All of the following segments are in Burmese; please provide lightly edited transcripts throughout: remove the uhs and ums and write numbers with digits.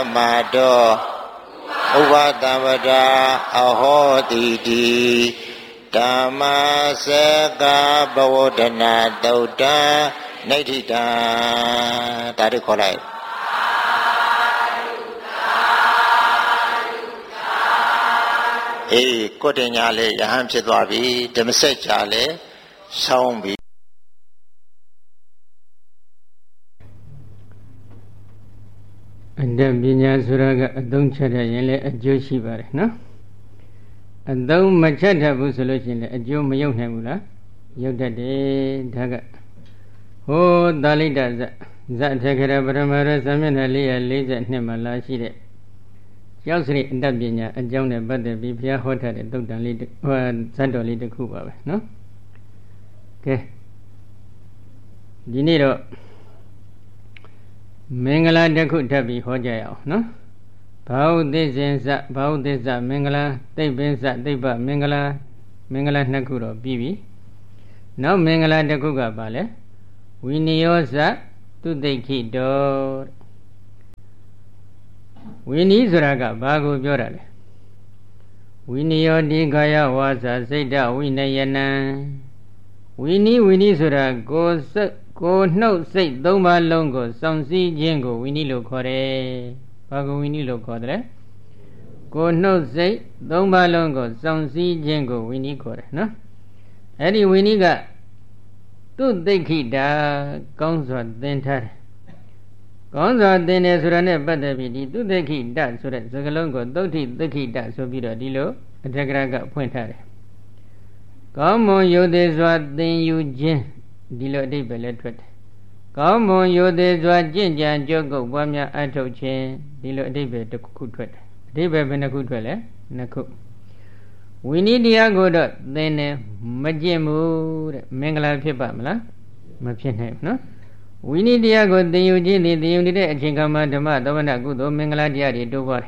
Mado Uvatamada Ahodidi Dhamma Seka Bhavodana Dauda Naitita Tadi Kolai Kote Nyale Yaham Chidwabi Demse Chale Saumbi Adam Binya Suraga Adon Chada Yele Ajoshi Bare, no? Adon Machata Busolution, a Joe Mayonhamula, Yoda de Daga. Oh, Dalida Zatakara Bramara Samina Lia Laser Nemala Shide. Yosri Dabinya, a Jonah Butter Bipia Hotel, Dr. Lid or Santo Lid Kuba, no? Okay. Dinero. Mangala Daku Tabi Hojao, no? Pau this Mangala, they benza, they ba Mangala Nakuro, Bibi. Now Mangala Dakuga Bale, Winiosa to the kid door. Winnie Zuraga, Bago Jorale. Winio di Gaya was a Zeta Winayana. Winnie Zura goes. Go no say Doma Longo, some see Jingo, Winnie Locore, Pago Winnie Locore. Go no say Doma Longo, some see Jingo, Winnie Core, no? Eddie Winnie got two dekida, Gonzo dentar. Gonzo then as run but the biddy, two dekida, so that Zagalongo, doti dekida, so be a dilo, a Jagraga pointer. Come on, you this what then you gin. Dilo de belletred. Come on, you this what ginger and jogo, Wamia Ato chain, Dilo de bed the cooked. De bed a good well, Naku. We need the agoda, then Majimu, Mangala Pipamla, Mapin, no? We need the agod, the Eugene, the unit at Chinkama, the Madonna good, Mangala Diari, do what?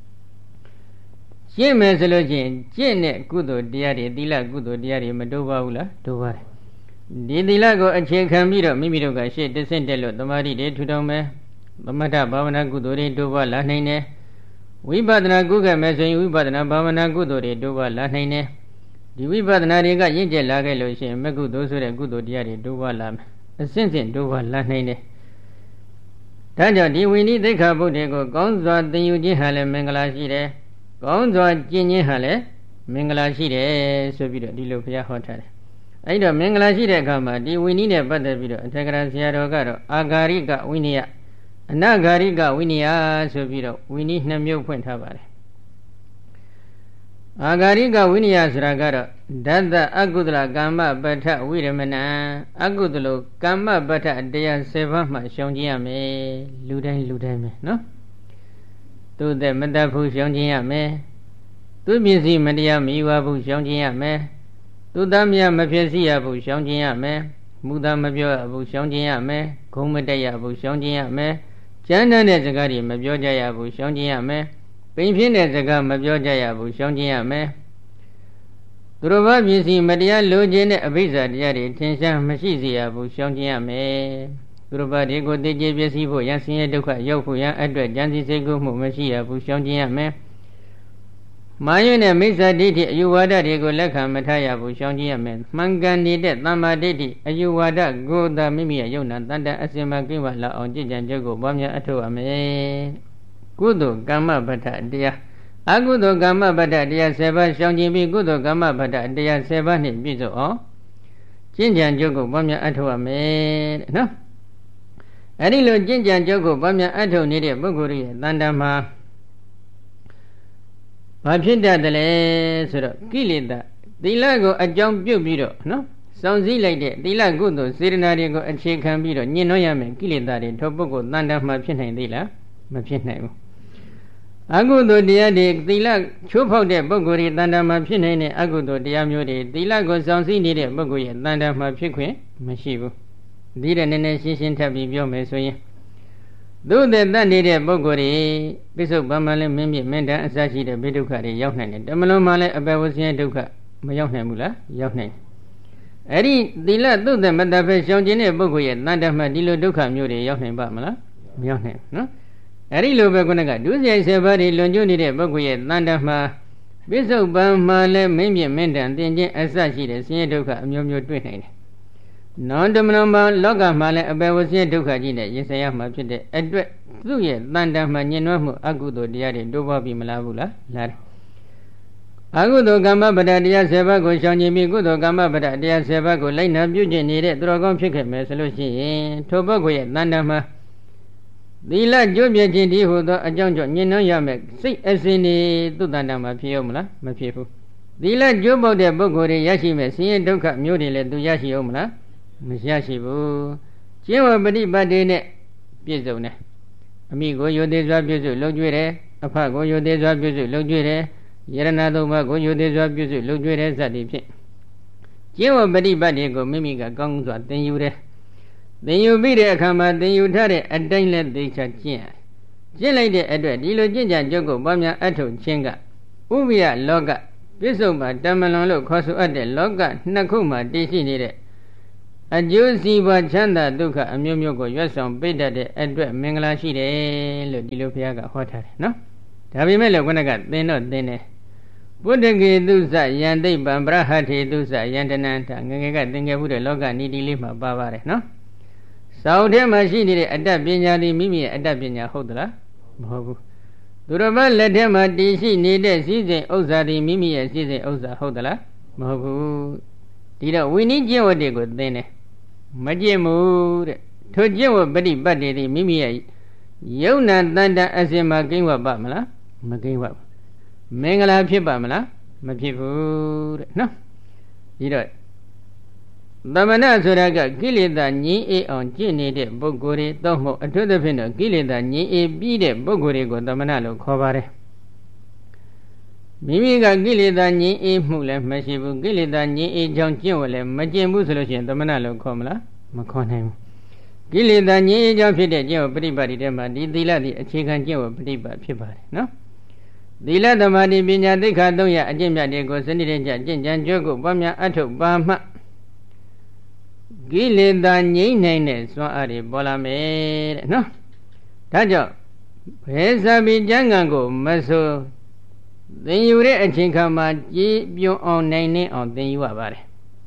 Jim Mesologin, Jane, good, Diari, Dila, good, Diari, Madova, do what? Didilago a check can be maybe to get shit descended the Mari de Tudome, the Mata Bavana Gudore Dova Lanine. We badna Guga Messi, we badna Bavana Gudore Dova Lanine. The we badna got Yinja Lagalo, Magu those who are good diari Dova Lam, a sense in Dova Lanine. Tanja, do we need the cabo de go Gonza, the Uji Hale Mangala Shide, Gonza Gini Hale, Mangala Shide, so be the Dilopia Hotel. I don't Mangalashi de Gama, we need a better video, Tegracia Rogaro, Agariga Winia, Nagariga Winia, so video, we need Namio Point Havare. Agariga Winias Ragaro, that the Agudla Gamba Bata Widamana, Agudlo Gamba Bata Dea Sevama Shongiame, Ludame, no? To the Madapu Shongiame, to Missy Media Miwabu Shongiame. Tudamia Mafia Abu Shongia me, Muda Mabio Abu Shongia me, Kumadaya Abu Shongia me, Jana Nezagari Mabioja Abu Shongia me, Pimpin Nezaga Mabioja Abu Shongia me. Turova Missy Madia Lugin Abiza Diari, Tensa Mashizi Abu Shongia me. Turova Digo de Jebesivo, Yasin Duka, Yokuya, Edward, Jansi Segu, Mashi Abu Shongia me. Mayune Misa Diti, Ayuwada Digo Laka Mataya Bushangia men, Mangani de Tama Diti, Ayuwada, go the Mimia Yona, Tanda Asima Givala on Jijan Jago, Bamia Ato Ame. Gudo Gamma Bata Dia. Agudo Gamma Bata Dia Seba Shangi, Gudo Gamma Bata Dia Sebani Bizo. Jinjan Jago, Bamia Ato Ame. No? Adilo Jinjan Jago, Bamia Ato needed Buguri, Tandama. Mapinda the less Kilida. The lago a jump biro, no? Sounds like that. The lago, Sirenarigo, and she can be the Ninoyame, Kilida, Topogo, Nanda Mapina Dilla, Mapina. Agudo diade, the lag, Chopo de Bogori, Nanda Mapina, Agudo diamure, the lago sounds in it, Bogoya, Nanda Mapique, Mashivu. Didn't any session tabi Biomesoye. Do that needed Bogori, Bishop Bamale, Mimi, Menda, Sashi, the Bidukari, Yohne, Damalo Male, Abawasian Duka, Mayohnemula, Yohne. Eddie, the lad do them at the Shonjine Bogoya, Nanda Madilo Duka, Muri, Yohne Bamala, Yohne, no? အဲ့ဒီလိုပဲခုနကဒုစရိုက်7ပါးတွေလွန်ကျွနေတဲ့ပုဂ္ဂိုလ်ရဲ့တန်တမှာပိဿုပန်မှာလည်းမင်းပြမင်းတန်သင်ခြင်းအစရှိတဲ့ဆင်းရဲဒုက္ခအမျိုးမျိုးတွေ့နိုင်တယ်။နောတမနောမှာလောကမှာလည်းအပေဝဆင်းရဲဒုက္ခကြီးနဲ့ရင်ဆိုင်ရမှာဖြစ်တဲ့အတွက်သူ့ရဲ့တန်တမှာညှဉ်းနှွမ်းမှုအကုသိုလ်တရားတွေတိုးပွားပြီးမလားဘူးလား။လား။အကုသိုလ်ကမ္မပဒတရား7ပါးကိုရှောင်ကျင်ပြီးကုသိုလ်ကမ္မပဒတရား7ပါးကိုလိုက်နာပြုကျင့်နေတဲ့သူတော်ကောင်းဖြစ်ခဲ့မယ်ဆိုလို့ရှိရင်ထိုပုဂ္ဂိုလ်ရဲ့တန်တမှာသီလကျိုးပြခြင်းဒီဟုသောအကြောင်းကြောင့်ညှဉ်းနှွမ်းရမယ်စိတ်အစဉ်နေသူတန်တမှာဖြစ်အောင်မလားမဖြစ်ဘူးသီလကျိုးပေါက်တဲ့ပုဂ္ဂိုလ်တွေရရှိမဲ့ဆင်းရဲဒုက္ခမျိုးတွေလည်းသူရရှိအောင်မလားမရရှိဘူးကျင့်ဝတ်ပฏิပတ်တွေနဲ့ပြည့်စုံတယ်အမိကိုယုသေးစွာပြည့်စုံလုံကျွေးတယ်အဖကိုယုသေးစွာပြည့်စုံလုံကျွေးတယ်ယရဏသုံးပါးကိုယုသေးစွာပြည့်စုံလုံကျွေးတဲ့ဇတ်တွေဖြင့်ကျင့်ဝတ်ပฏิပတ်တွေကိုမိမိကကောင်းစွာသင်ယူတယ်သင်ယူပြီးတဲ့အခါမှာသင်ယူထားတဲ့အတိုင်းလဲသိချကျင့်ကျင့်လိုက်တဲ့အတွက်ဒီလိုကျင့်ကြံကြုတ်ကိုပွားများအထုတ်ခြင်းကဥပယလောကပြစ္ဆုတ်မှာတမလွန်လို့ခေါ်ဆိုအပ်တဲ့လောကနှစ်ခုမှာတည်ရှိနေတဲ့အကျိုးစီးပွားချမ်းသာဒုက္ခအမျိုးမျိုးကိုရွတ်ဆောင်ပေးတတ်တဲ့အတွက်မင်္ဂလာရှိတယ်လို့ဒီလိုဘုရားကဟောထားတယ်နော်ဒါပေမဲ့လည်းခုနကသင်တော့သင်တယ်ပုဒ္ဒကေတုဇယံသိပ္ပံပရဟထေတုဇယံတနန္တငငယ်ကသင်ခဲ့မှုတဲ့လောကနီတိလေးမှာပါပါတယ်နော်စောင့်ထဲမှာရှိနေတဲ့အတ္တပညာသည်မိမိရဲ့အတ္တပညာဟုတ်သလားမဟုတ်ဘူးသူတော်ဘာလက်ထဲမှာတည်ရှိနေတဲ့စည်းစိမ်ဥစ္စာသည်မိမိရဲ့စည်းစိမ်ဥစ္စာဟုတ်သလားမဟုတ်ဘူးဒီတော့ဝိနည်းကျင့်ဝတ်တွေကိုသင်တယ်မကျင့်ဘူးတဲ့ထိုကျင့်ဝတ်ပฏิပတ်တွေသည်မိမိရဲ့ယုံနာတန်တအစင်မှာကိန်းဝတ်ပါမလားမကိန်းဝတ်ဘူးမင်္ဂလာဖြစ်ပါမလားမဖြစ်ဘူးတဲ့နော်ဒီတော့သမဏဆိုတာကကိလေသာငြိမ်းအေးအောင်ကျင့်နေတဲ့ပုဂ္ဂိုလ်တွေတော့မဟုတ်အထူးသဖြင့်တော့ကိလေသာငြိမ်းအေးပြီးတဲ့ပုဂ္ဂိုလ်တွေကိုသမဏလို့ခေါ်ပါတယ်မိမိကကိလေသာငြိမ်းအေးမှုလည်းမရှိဘူးကိလေသာငြိမ်းအေးကြောင့်ကျင့်ဝတ်လည်းမကျင့်ဘူးဆိုလို့ရှိရင်သမဏလို့ခေါ်မလားမခေါ်နိုင်ဘူးကိလေသာငြိမ်းအေးကြောင့်ဖြစ်တဲ့ကျင့်ဝတ်ပฏิပတ်တွေထဲမှာဒီသီလသည်အခြေခံကျင့်ဝတ်ပฏิပတ်ဖြစ်ပါတယ်နော်သီလသမာဓိပညာသိက္ခာ3ရပ်အကျင့်မြတ်တွေကိုစနစ်တကျကျင့်ကြံကြွကိုပွားများအထုတ်ပါမှကိလေသာငြိမ်းနိုင်တဲ့စွမ်းအားတွေပေါ်လာမယ်တဲ့နော်ဒါကြောင့်ဘယ်စာပေကျမ်းဂန်ကိုမဆိုသင်ယူတဲ့အချိန်ခါမှာကြည်ပြုံအောင်နိုင်နေအောင်သင်ယူရပါတယ်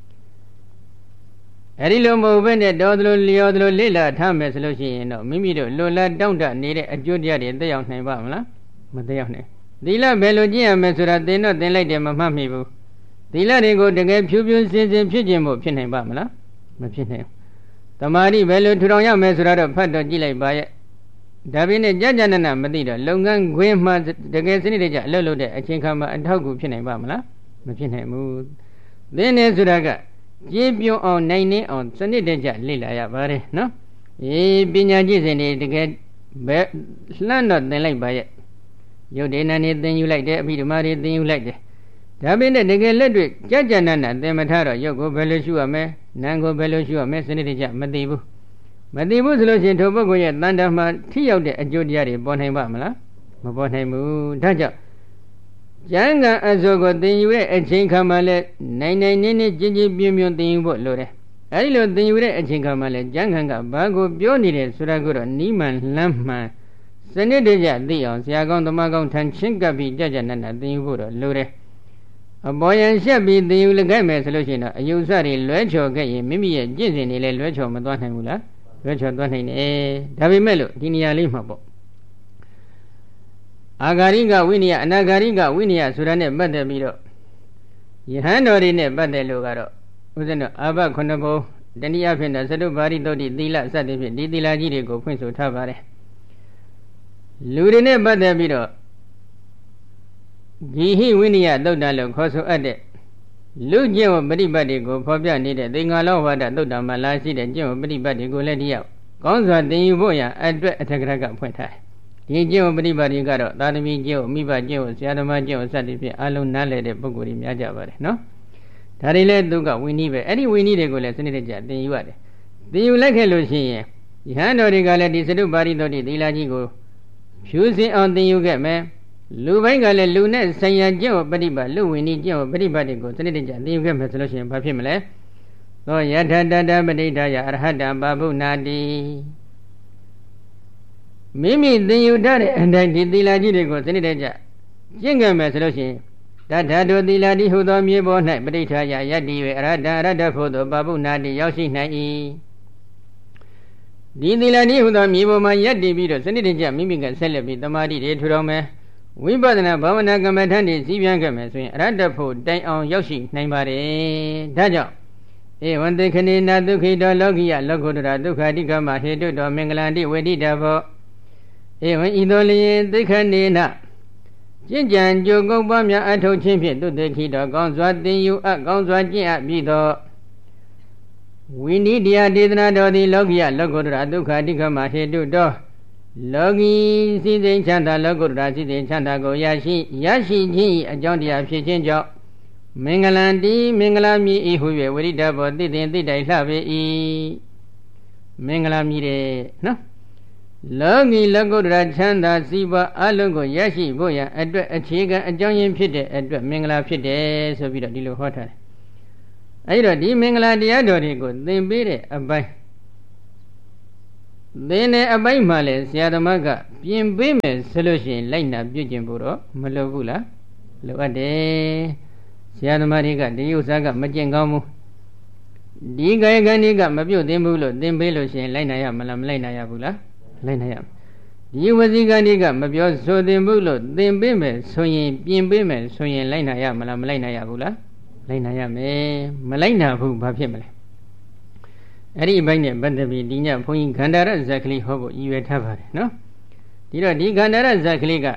အဲဒီလိုမဟုတ်ဘဲနဲ့တော်သလိုလျော်သလိုလေ့လာထားမယ်ဆိုလို့ရှိရင်တော့မိမိတို့လွန်လာတောင့်တနေတဲ့အကျိုးတရားတွေသက်ရောက်နိုင်ပါမလားမသက်ရောက်နိုင်သီလဘယ်လိုကျင့်ရမယ်ဆိုတာသင်တော့သင်လိုက်တယ်မမှတ်မိဘူးသီလတွေကိုတကယ်ဖြူဖြူစင်စင်ဖြစ်ခြင်းမို့ဖြစ်နိုင်ပါမလားမဖြစ်နိုင်ဘူးတမာတိဘယ်လိုထူထောင်ရမယ်ဆိုတာတော့ဖတ်တော့ကြည့်လိုက်ပါရဲ့ဒါပေမဲ့ကြာကြာနာနာမသိတော့လုပ်ငန်းခွင်မှာတကယ်စနစ်တကျအလုပ်လုပ်တဲ့အချိန်ခါမှာအထောက်အကူဖြစ်နိုင်ပါမလားမဖြစ်နိုင်ဘူးသင်နေဆိုတာကကြည်ပြုံအောင်နိုင်နေအောင်စနစ်တကျလေ့လာရပါတယ်နော်ပညာကျင့်စဉ်တွေတကယ်ဘယ်လှမ်းတော့သင်လိုက်ပါရဲ့ယုတ်ဒေနနေသင်ယူလိုက်တယ်အဘိဓမ္မာတွေသင်ယူလိုက်တယ်ဒါပေမဲ့တကယ်လက်တွေ့ကြာကြာနာနာသင်မထားတော့ရုပ်ကိုဘယ်လိုရှုရမလဲနာမ်ကိုဘယ်လိုရှုရမလဲစနစ်တကျမသိဘူးမသိဘူးဆိုလို့ရှိရင်ထိုပုဂ္ဂိုလ်ရဲ့တန်တမှာထိရောက်တဲ့အကျိုးတရားတွေပေါ်နိုင်ပါမလားမပေါ်နိုင်ဘူးဒါကြောင့်ကျမ်းဂန်အစိုးကိုသင်ယူတဲ့အချိန်ခါမှာလဲနိုင်နိုင်နေနေကြည်ကြည်ပြင်းပြင်းသင်ယူဖို့လိုတယ်အဲဒီလိုသင်ယူတဲ့အချိန်ခါမှာလဲကျမ်းဂန်ကဘာကိုပြောနေတယ်ဆိုတာကိုတော့နီးမှန်လမ်းမှန်စနစ်တကျသိအောင်ဆရာကောင်းသမားကောင်းထန်ချင်းကပ်ပြီးကြာကြာနာနာသင်ယူဖို့တော့လိုတယ်အပေါ်ယံရှက်ပြီးသင်ယူလခဲ့မယ်ဆိုလို့ရှိရင်တော့အယုစတွေလွဲချော်ခဲ့ရင်မိမိရဲ့ကျင့်စဉ်တွေလည်းလွဲချော်မသွားနိုင်ဘူးလားလွဲချော်သွားနိုင်တယ်ဒါပေမဲ့လို့ဒီနေရာလေးမှာပေါ့အာဂါရိကဝိနည်းအနာဂါရိကဝိနည်းဆိုတာနဲ့ပတ်သက်ပြီးတော့ယဟန်တော်တွေနဲ့ပတ်သက်လို့ကတော့ဥစဉ်တော့အာဘခုနှစ်ဘုံတနည်းအားဖြင့်တော့သတုပါရိသုတ်တိသီလစသဖြင့်ဒီသီလကြီးတွေကိုဖွင့်ဆိုထားပါတယ်လူတွေနဲ့ပတ်သက်ပြီးတော့ဂိဟိဝိနည်းသုတ်တံလို့ခေါ်ဆိုအပ်တဲ့လူကျင့်ဝတ်ပฏิပတ်တွေကိုဖော်ပြနေတဲ့သင်္ဃာလောဝါဒသုတ်တံမှာလာရှိတဲ့ကျင့်ဝတ်ပฏิပတ်တွေကိုလည်းတရားကောင်းစွာသင်ယူဖို့ရန်အတွက်အထက်ကရကဖွင့်ထားတယ်ဒီကျင့်ဝတ်ပฏิပတ်တွေကတော့သာသမီကျင့်ဝတ်မိဘကျင့်ဝတ်ဆရာသမားကျင့်ဝတ်စသဖြင့်အလုံးနားလည်တဲ့ပုဂ္ဂိုလ်တွေများကြပါတယ်နော်ဒါတွေလည်းသူကဝိနည်းပဲအဲ့ဒီဝိနည်းတွေကိုလည်းစနစ်တကျသင်ယူရတယ်သင်ယူလိုက်ခဲ့လို့ရှိရင်ယဟန်တော်တွေကလည်းဒီသတုပါရိသုတ်တိသီလကြီးကိုဖြူစင်အောင်သင်ယူခဲ့မယ်လူပိုင်းကလည်းလူနဲ့ဆိုင်ရာကျင့်ဝတ်ပฏิပတ်လူဝိနည်းကျင့်ဝတ်ပฏิပတ်တွေကိုစနစ်တကျသင်ယူခဲ့မယ်ဆိုလို့ရှိရင်ဘာဖြစ်မလဲသောယထတတပဋိဌာယအရဟတပါဘုနာတိမိမိသင်ယူထားတဲ့အတိုင်းဒီသီလကြီးတွေကိုစနစ်တကျကျင့်ကြံမယ်ဆိုလို့ရှိရင်တထတောသီလတိဟုသောမြေပေါ်၌ပဋိဌာယယတ္တိ၍အရဟတအရဟတဖို့သောပပုနာတိရောက်ရှိနိုင်၏ဒီသီလတိဟုသောမြေပေါ်မှာယတ္တိပြီးတော့စနစ်တကျမိမိကဆက်လက်ပြီးတမာတိတွေထူထောင်မယ်ဝိပဿနာဘာဝနာကမ္မထန်တွေစည်းပြန်ခဲ့မယ်ဆိုရင်အရဟတဖို့တိုင်အောင်ရောက်ရှိနိုင်ပါတယ်ဒါကြောင့်ဧဝံတေခဏေနဒုက္ခိတောလောကိယလောကုတ္တရာဒုက္ခတိကမဟေတုတောမင်္ဂလန္တိဝေဒိတဘောဧဝံဤသို့လျင်သိခဏေနကျင့်ကြံကြိုးကုပ်ပွားများအထုတ်ခြင်းဖြင့်သူတေခိတောကောင်းစွာသင်ယူအပ်ကောင်းစွာကျင့်အပ်ပြီးသောဝိနိတရားဒေသနာတော်သည်လောကိယလောကုတ္တရာဒုက္ခတိကမဟေတုတောလောကီစည်းစိမ်ချမ်းသာလောကုတ္တရာစည်းစိမ်ချမ်းသာကိုရရှိခြင်း၏အကြောင်းတရားဖြစ်ခြင်းကြောင့်မင်္ဂလံတိမင်္ဂလာမြည်ဤဟု၍ဝရိဒဘောသိသိတိုင်လှပေ၏မင်္ဂလာမြည်တယ်နော်လောကီလောကုတ္တရာချမ်းသာစည်းပွားအလုံးကိုရရှိဖို့ရန်အတွက်အခြေခံအကြောင်းရင်းဖြစ်တဲ့အတွက်မင်္ဂလာဖြစ်တယ်ဆိုပြီးတော့ဒီလိုဟောထားတယ်အဲဒီတော့ဒီမင်္ဂလာတရားတော်တွေကိုသင်ပေးတဲ့အပိုင်းသင်တဲ့အပိုင်းမှလည်းဆရာသမားကပြင်ပေးမယ်ဆိုလို့ရှိရင်လိုက်နာပြုကျင့်ဖို့တော့မလိုဘူးလားလိုအပ်တယ်ဆရာသမားတွေကဒီဥစ္စာကမကျင့်ကောင်းဘူးဒီကာယကံတွေကမပြုတ်သင်ဘူးလို့သင်ပေးလို့ရှိရင်လိုက်နာရမလားမလိုက်နာရဘူးလားလိုက်နာရဒီဝစီကံတွေကမပြောဆိုသင်ဘူးလို့သင်ပေးမယ်ဆိုရင်ပြင်ပေးမယ်ဆိုရင်လိုက်နာရမလားမလိုက်နာရဘူးလားလိုက်နာရမယ်မလိုက်နာဘူးဘာဖြစ်မလဲအဲ့ဒီအပိုင်းနဲ့ပတ်သက်ပြီးဒီညဘုန်းကြီးခန္ဓာရဇက်ကလေးဟောဖို့ရည်ရွယ်ထားပါတယ်နော်ဒီတော့ဒီခန္ဓာရဇက်ကလေးက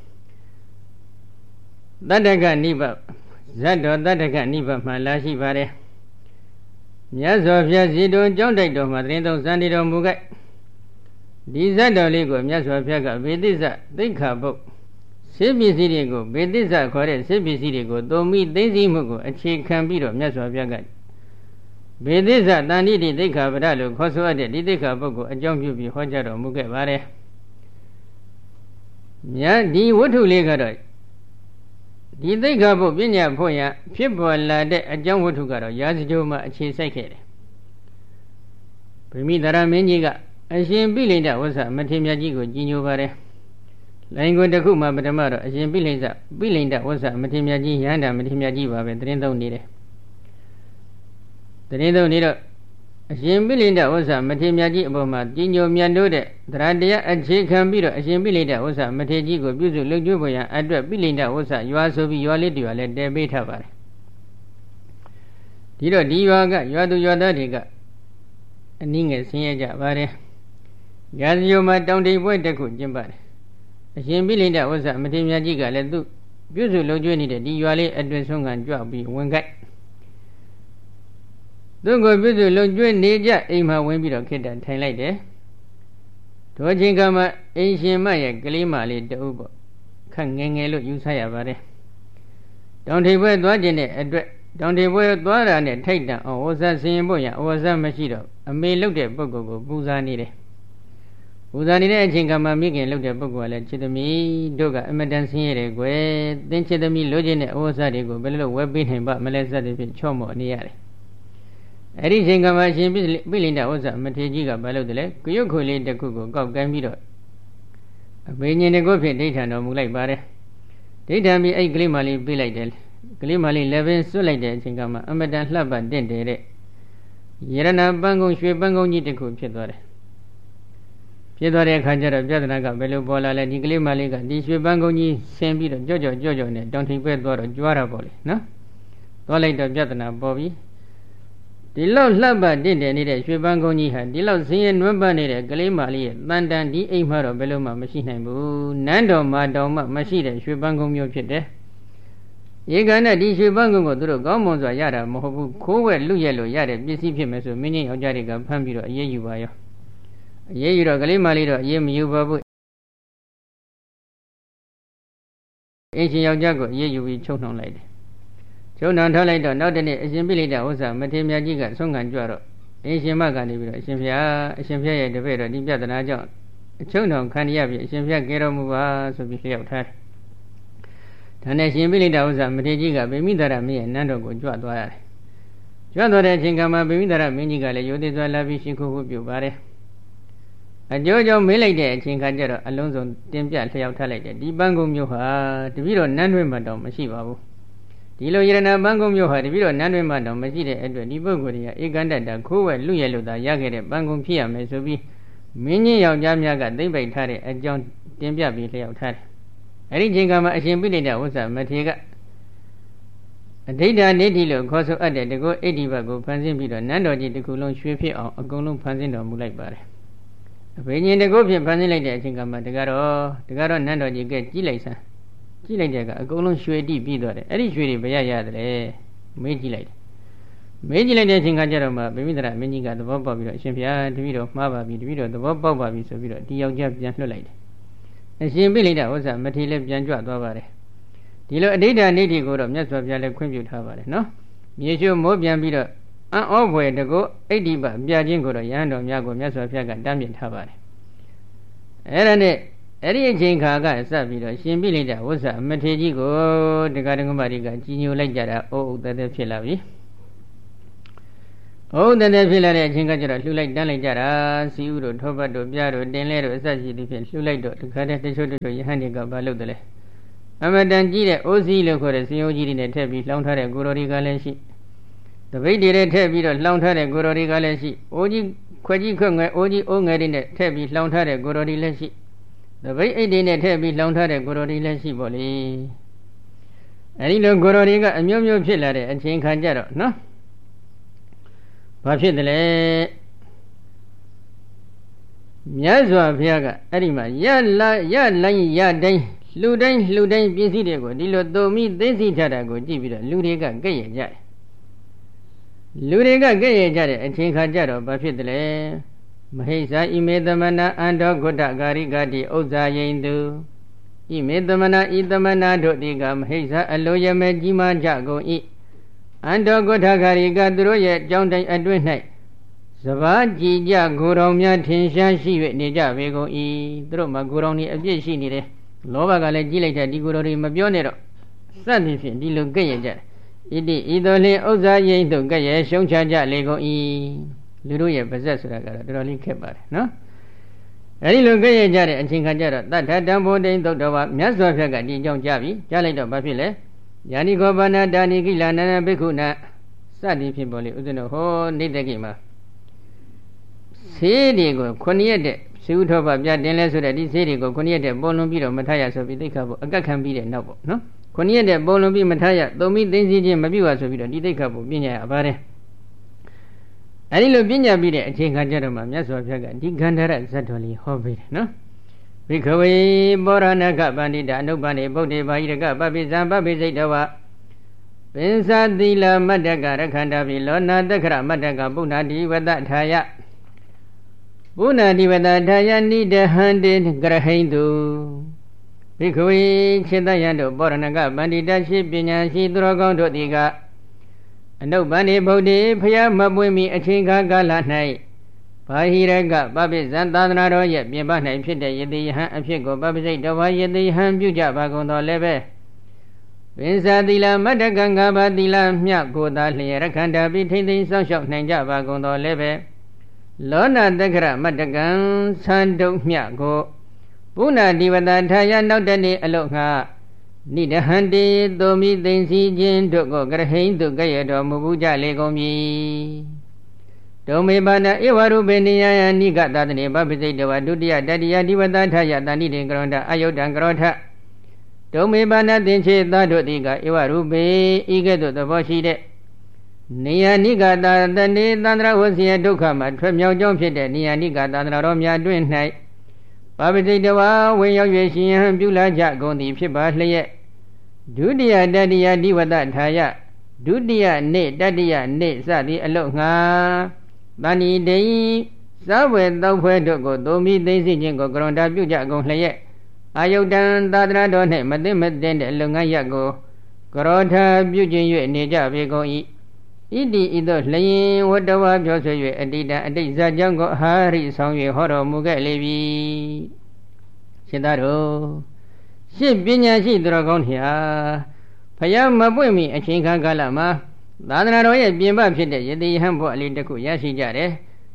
တတ္တကနိဗ္ဗာန်ဇတ်တော်တတ္တကနိဗ္ဗာန်မှာလာရှိပါတယ်မြတ်စွာဘုရားဇီတုံကျောင်းတိုက်တော်မှာသတင်းသုံးစံတည်တော်မူခဲ့ဒီဇတ်တော်လေးကိုမြတ်စွာဘုရားကဗေသိဇသိက္ခာပုဒ်စေပစ္စည်းတွေကိုဗေသိဇခေါ်တဲ့စေပစ္စည်းတွေကိုသုံးမိသိသိမှုကိုအခြေခံပြီးတော့မြတ်စွာဘုရားကဗေသိဇတန်တိတိသိက္ခာပဒလို့ခေါ်ဆိုရတဲ့ဒီသိက္ခာပုဒ်ကိုအကြောင်းပြုပြီးဟောကြားတော်မူခဲ့ပါတယ်မြတ်ဒီဝတ္ထုလေးကတော့ဒီသိက္ခာပုဒ်ပညာဖို့ရဖြစ်ပေါ်လာတဲ့အကြောင်းဝတ္ထုကတော့ရာဇဂိုမှာအခြေစိုက်ခဲ့တယ်ဗိမိသရမင်းကြီးကအရှင်ပိလိန္ဒဝဆမထေရမြတ်ကြီးကိုကြီးညိုပါတယ်လိုင်ကိုတစ်ခုမှပထမတော့အရှင်ပိလိန္ဒဝဆမထေရမြတ်ကြီးရဟန္တာမထေရမြတ်ကြီးပါပဲသတင်းသုံးနေတယ်သတင်းသုံးနေတော့အရှင်ပိလိန္ဒဝဆမထေရမြတ်ကြီးအပေါ်မှာကြီးညိုမြတ်တို့တဲ့တရားတရားအခြေခံပြီးတော့အရှင်ပိလိန္ဒဝဆမထေရကြီးကိုပြုစုလုပ်ကျွေးပေါ်ရန်အတွက်ပိလိန္ဒဝဆရွာဆိုပြီးရွာလေးတရွာလည်းတည်ပေးထားပါတယ်ဒီတော့ဒီရွာကရွာသူရွာသားတွေကအနည်းငယ်ဆင်းရဲကြပါတယ်ရာဇဂိုမှာတောင်တိပွဲတစ်ခုကျင်းပါတယ်အရှင်ပိလိန္ဒဝဆမထေရမြတ်ကြီးကလည်းသူပြုစုလုပ်ကျွေးနေတဲ့ဒီရွာလေးအတွင်ဆုံးခံကြွပြီးဝင်ခိုက်သူကိုပြုစုလုပ်ကျွေးနေကြအိမ်မှာဝင်ပြီးတော့ခိတ္တထိုင်လိုက်တယ်ထိုချိန်ကမှအိမ်ရှင်မရဲ့ကလေးမလေးတအုပ်ပေါ့ခက်ငယ်ငယ်လို့ယူဆရပါတယ်တောင်ထိပ်ပွဲသွားခြင်းတဲ့အတွက်တောင်ထိပ်ပွဲသွားတာနဲ့ထိုက်တန်အောင်ဝဇ္ဇဆင်ရင်ဖို့ရဝဇ္ဇမရှိတော့အမေလုတ်တဲ့ပုဂ္ဂိုလ်ကိုပူဇာနေတယ်ပူဇာနေတဲ့အချိန်ကမှမိခင်လုတ်တဲ့ပုဂ္ဂိုလ်ကလည်းချစ်သမီးတို့ကအမတန်ဆင်းရဲတယ်ကွယ်သင်ချစ်သမီးလိုချင်တဲ့ဝဇ္ဇတွေကိုဘယ်လိုဝယ်ပေးနိုင်ပါမလဲစသဖြင့်ချော့မော့နေရတယ်အဲ့ဒီချိန်ကမှရှင်ပိလိန္ဒဝဆမထေရကြီးကဘာလုပ်တယ်လဲကရုတ်ခွေလေးတစ်ခုကိုကောက်ကိုင်းပြီးတော့အဘိညာဉ်တစ်ခုဖြင့်ဒိဋ္ဌံတော်မူလိုက်ပါတယ်ဒိဋ္ဌံပြီးအဲ့ကလေးမလေးပြေးလိုက်တယ်ကလေးမလေးလည်းပင်စွတ်လိုက်တဲ့အချိန်ကမှအမတန်လှပတင့်တယ်တဲ့ယရဏပန်းကုန်းရွှေပန်းကုန်းကြီးတစ်ခုဖြစ်သွားတယ်ဖြစ်သွားတဲ့အခါကျတော့ပြဿနာကဘယ်လိုပေါ်လာလဲဒီကလေးမလေးကဒီရွှေပန်းကုန်းကြီးဆင်းပြီးတော့ကြော့နဲ့တောင်ထိပ်ပဲသွားတော့ကြွားတာပေါ့လေနော်သွားလိုက်တော့ပြဿနာပေါ်ပြီဒီလောက်လှပတင့်တယ်နေတဲ့ရွှေပန်းကုန်းကြီးဟာဒီလောက်ဆင်းရဲနွမ်းပတ်နေတဲ့ကလေးမလေးရဲ့တန်တန်ဒီအိမ်မှာတော့ဘယ်လိုမှမရှိနိုင်ဘူးနန်းတော်မှာတောင်မှမရှိတဲ့ရွှေပန်းကုန်းမျိုးဖြစ်တယ်ရေကန်နဲ့ဒီရွှေပန်းကုန်းကိုသူတို့ကောင်းမွန်စွာရတာမဟုတ်ဘူးခိုးဝဲလူရက်လို့ရတဲ့ပစ္စည်းဖြစ်မယ်ဆိုမင်းကြီးယောက်ျားတွေကဖမ်းပြီးတော့အေးယူပါရောအေးယူတော့ကလေးမလေးတော့အေးမယူပါဘူးအင်းရှင်ယောက်ျားကိုအေးယူပြီးချုပ်နှောင်လိုက်တယ်ချုပ်နှောင်ထားလိုက်တော့နောက်တနေ့အရှင်ပိလိန္ဒဝဆမထေရမြတ်ကြီးကဆုံးခံကြွတော့အင်းရှင်မကနေပြီးတော့အရှင်ဘုရားရဲ့တပည့်တော်ဒီပြဿနာကြောင့်အချုပ်နှောင်ခံရပြီအရှင်ဘုရားကဲတော်မူပါဆိုပြီးလျှောက်ထားတယ်ဒါနဲ့ရှင်ပိလိန္ဒဝဆမထေရကြီးကဗိမိသရမင်းရဲ့နန်းတော်ကိုကြွသွားရတယ်ကြွသွားတဲ့အချိန်ကမှဗိမိသရမင်းကြီးကလည်းရိုသေစွာလာပြီးရှင်ခုခုပြုပါတယ်အကျိုးကြောင့်မေးလိုက်တဲ့အချိန်ခါကျတော့အလုံးစုံတင်ပြလျှောက်ထားလိုက်တယ်ဒီပန်းကုန်းမြို့ဟာတပည့်တော်နန်းတွင်မှတော့မရှိပါဘူးဒီလိုယရဏပန်းကုန်းမြို့ဟာတပည့်တော်နန်းတွင်မှတော့မရှိတဲ့အတွက်ဒီပုဂ္ဂိုလ်တွေကဧကန္တတခိုးဝဲလူရဲ့လို့သာရခဲ့တဲ့ပန်းကုန်းဖြစ်ရမယ်ဆိုပြီးမင်းကြီးယောက်ျားများကသိမ့်ပိုက်ထားတဲ့အကြောင်းတင်ပြပြီးလျှောက်ထားတယ်အဲ့ဒီချိန်ကမှအရှင်ပိဋကဝဇ္ဇမထေရကအဋိဌာနေတိလို့ခေါ်ဆိုအပ်တဲ့တကောအိဋ္ဌိဘတ်ကိုဖန်ဆင်းပြီးတော့နန်းတော်ကြီးတစ်ခုလုံးရွှေဖြစ်အောင်အကုန်လုံးဖန်ဆင်းတော်မူလိုက်ပါတယ်အဘိညာဉ်တကောဖြင့်ဖန်ဆင်းလိုက်တဲ့အချိန်ကမှတကတော့နန်းတော်ကြီးကကြည့်လိုက်တဲ့ကအကုန်လုံးရွှေတိပြီးသွားတယ်အဲ့ဒီရွှေတွေဘယ်ရရတယ်လဲမေးကြည့်လိုက်တဲ့အချိန်ကကျတော့မှဗိမိတရမင်းကြီးကသဘောပေါက်ပြီးတော့အရှင်ဘုရားတပည့်တော်မှားပါပြီတပည့်တော်သဘောပေါက်ပါပြီဆိုပြီးတော့ဒီယောက်ျားပြန်လွှတ်လိုက်တယ်အရှင်ပိဋကဝဇ္ဇမထေရလည်းပြန်ကြွသွားပါတယ်ဒီလိုအဋိဌာနေတိကိုတော့မြတ်စွာဘုရားလည်းခွင့်ပြုထားပါတယ်နော်မြေရှိုးမိုးပြန်ပြီးတော့အံ့ဩဖွယ်တကောအိဋ္ဌိပပြခြင်းကိုတော့ယဟန်တော်များကိုမြတ်စွာဘုရားကတားမြစ်ထားပါတယ်အဲ့ဒါနဲ့အဲ့ဒီအချိန်ခါကစပြီးတော့ရှင်ပိဋကဝဇ္ဇမထေရကြီးကိုတရားဓမ္မတွေကကြီးညိုလိုက်ကြတာအိုးဥဒ္ဒတဲ့ဖြစ်လာပြီဥဒ္ဒတဲ့ဖြစ်လာတဲ့အချိန်ကကျတော့လှူလိုက်တန်းလိုက်ကြတာစီဥတို့ထောပတ်တို့ပြားတို့တင်လဲတို့အစရှိသည်ဖြင့်လှူလိုက်တော့တခါတည်းတချို့ယဟန်တွေကဘာလုပ်တယ်လဲအမတန်ကြီးတဲ့အိုးစီးလို့ခေါ်တဲ့စင်ယိုးကြီးတွေနဲ့ထည့်ပြီးလှောင်ထားတဲ့ကိုရိုတွေကလည်းရှိတပိတ်တွေနဲ့ထည့်ပြီးတော့လှောင်ထားတဲ့ကိုရိုတွေကလည်းရှိအိုးကြီးခွက်ကြီးခွက်ငယ်အိုးကြီးအိုးငယ်တွေနဲ့ထည့်ပြီးလှောင်ထားတဲ့ကိုရိုတွေလည်းရှိတပိတ်အိတ်တွေနဲ့ထည့်ပြီးလှောင်ထားတဲ့ကိုရိုတွေလည်းရှိပေါ့လေအဲဒီလိုကိုရိုတွေကအမျိုးမျိုးဖြစ်လာတဲ့အချိန်ခါကြတော့နော်ဘာဖြစ်တယ်လဲမြတ်စွာဘုရားကအဲ့ဒီမှာရတိုင်းလူတိုင်းပစ္စည်းတွေကိုဒီလိုသုံမိသိသိထားတာကိုကြည့်ပြီးတော့လူတွေကကဲ့ရဲ့ကြတယ်အချိန်ခါကြတော့ဘာဖြစ်တယ်လဲမဟိစာဣမေသမနာအန္တောဂုတ္တဂာရိဂတိဥဇ္ဇာယိန်တုဣမေသမနာဤသမနာတို့ဒီကမဟိစာအလိုရမဲကြီးမားကြကုန်၏အန္တောဂုတ္တဂာရိကသူတို့ရဲ့ကြောင်းတိုင်အတွင်း၌စဘာကြည်ကြကိုယ်တော်များထင်ရှားရှိ၍နေကြပေကုန်၏သူတို့မှာကိုယ်တော်ဤအပြည့်ရှိနေတယ်လောဘကလည်းကြီးလိုက်တဲ့ဒီကိုယ်တော်တွေမပြောနဲ့တော့စသည်ဖြင့်ဒီလိုကဲ့ရဲ့ကြဣတိဤသို့လင်ဥစ္စာယိမ့်တို့ကဲ့ရဲ့ရှုံချကြလေကုန်၏လူတို့ရဲ့ပါဇက်ဆိုတာကတော့တော်တော်လေးခက်ပါတယ်နော်အဲဒီလိုကဲ့ရဲ့ကြတဲ့အချိန်ခါကျတော့တထတံဘုဒ္ဓိသုတ်တော်မြတ်စွာဘုရားကဒီအကြောင်းကြားပြီကြားလိုက်တော့ဘာဖြစ်လဲယာနိကောပနာတာနိကိလနန္ဒဘိက္ခုနာစသည်ဖြင့်ပေါ်လေဥစ္စနဟောနေတကိမှာဆေးတွေကို9ရက်တဲ့စေဥထောပပြတင်လဲဆိုတဲ့ဒီဆေးတွေကို9ရက်တဲ့ပုံလုံးပြီးတော့မထရဆိုပြီးသိက္ခာပုအကတ်ခံပြီးတဲ့နောက်ပေါ့နော်9ရက်တဲ့ပုံလုံးပြီးမထရသုံးပြီးသိသိချင်းမပြုတ်ရဆိုပြီးတော့ဒီသိက္ခာပုပညာရပါတယ်အဲဒီလိုပညာပြီးတဲ့အချိန်ခါကျတော့မှမြတ်စွာဘုရားကဒီဂန္ဓရဇတ်တော်လေးဟောပေးတယ်နော်ဘိခဝေပောရဏကပန္တိတာအနုပ္ပန္နေဗုဒ္ဓေဘာဟိရကပပိဇံပပိစိတ်တဝပင်္စသီလမတ္တကရခန္တာပိလောနာတက္ခရမတ္တကပုဏ္ဏတိဝတ္တထာယပုဏ္ဏတိဝတ္တထာယနိဒဟန္တေကရဟိန္တုဘိခဝေခြေတယံတို့ပောရဏကပန္တိတရှိပညာရှိသူတော်ကောင်းတို့သည်ကအနုပ္ပန္နေဗုဒ္ဓေဖျားမပွင့်မီအချိန်ကာလ၌ဘာဟိရကပပိဇံသာသနာတော်ရဲ့ပြင်ပ၌ဖြစ်တဲ့ယတိယဟံအဖြစ်ကိုပပိစိတ်တဝါယတိယဟံပြုကြပါကုန်တော်လည်းပဲပင်္စသီလမတ္တကံ၅ပါးသီလမြတ်ကိုသာလျက်ရခန္တာပိထိမ့်သိမ်းဆောက်ရှောက်နိုင်ကြပါကုန်တော်လည်းပဲလောနာတက္ခရမတ္တကံသံတုံမြတ်ကိုပုဏ္ဏဒီဝတထာယနောက်တနေ့အလို့ငှနိဒဟန္တေသောမိသိင်စီခြင်းတို့ကိုကရဟိန္တုကဲ့ရဲ့တော်မူဘူးကြလေကုန်ပြီဒုံမေပါဏဧဝရုပေနိယယနိကသတနေပပိစိတ်တဝဒုတိယတတိယဒီဝတထာယတဏိတေကရောဏအယုဒ္ဒံကရောထဒုံမေပါဏသင်္ချေသတို့တိကဧဝရုပေဤကဲ့သို့သဘောရှိတဲ့နေယနိကသတနေသန္တရဝစီယဒုက္ခမှာထွက်မြောက်ကြောင်းဖြစ်တဲ့နေယနိကသန္တရာတော်များတွင်၌ပပိစိတ်တဝဝင်ရောက်၍ရှင်ဟံပြုလာကြကုန်သည်ဖြစ်ပါလျက်ဒုတိယတတိယဒီဝတထာယဒုတိယနေ့တတိယနေ့စသည်အလို့ငှာတဏိတေသဝေတောက်ဖွဲတို့ကိုသုံးပြီးသိသိခြင်းကိုကရွန်တာပြုကြကုန်လျက်အာယုတံသာသနာတော်၌မသိမသိတဲ့လုပ်ငန်းရပ်ကိုကရောထပြုခြင်း၍နေကြပေကုန်၏ဣတိဤသို့လျင်ဝတ္တဝါပြောဆို၍အတိတံအတိတ်ဇာကြောင့်ကိုအာရိဆောင်၍ဟောတော်မူခဲ့လေပြီရှင်သာတို့ရှင်းပညာရှိသူတော်ကောင်းများဖယားမပွင့်မီအချိန်ကာလမှာသာသနာတော်ရဲ့ပြင်ပဖြစ်တဲ့ယတိယဟံဘုရားအလေးတစ်ခုရရှိကြတယ်